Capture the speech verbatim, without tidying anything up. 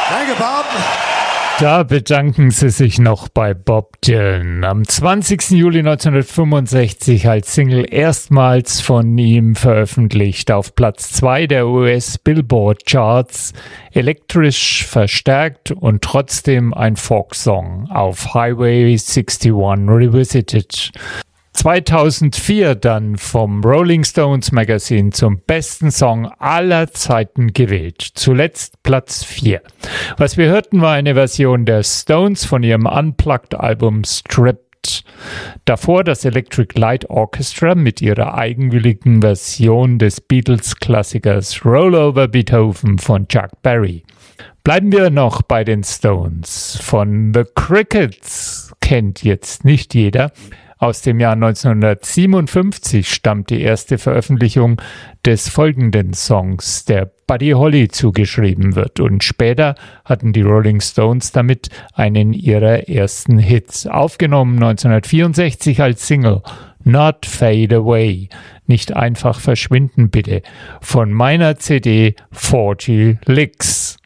Danke, Bob. Da bedanken sie sich noch bei Bob Dylan. Am zwanzigsten Juli neunzehnhundertfünfundsechzig als Single erstmals von ihm veröffentlicht. Auf Platz zwei der U S Billboard Charts. Elektrisch verstärkt und trotzdem ein Folksong auf Highway einundsechzig Revisited. zweitausendvier dann vom Rolling Stones Magazine zum besten Song aller Zeiten gewählt. Zuletzt Platz vier. Was wir hörten, war eine Version der Stones von ihrem Unplugged-Album Stripped. Davor das Electric Light Orchestra mit ihrer eigenwilligen Version des Beatles-Klassikers Roll Over Beethoven von Chuck Berry. Bleiben wir noch bei den Stones. Von The Crickets kennt jetzt nicht jeder. Aus dem Jahr neunzehnhundertsiebenundfünfzig stammt die erste Veröffentlichung des folgenden Songs, der Buddy Holly zugeschrieben wird. Und später hatten die Rolling Stones damit einen ihrer ersten Hits. Aufgenommen neunzehnhundertvierundsechzig als Single Not Fade Away. Nicht einfach verschwinden bitte. Von meiner C D vierzig Licks.